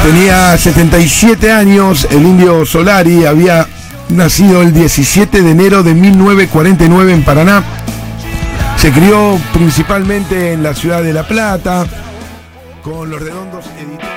Tenía 77 años, el Indio Solari había nacido el 17 de enero de 1949 en Paraná. Se crió principalmente en la ciudad de La Plata, con los Redondos Editores.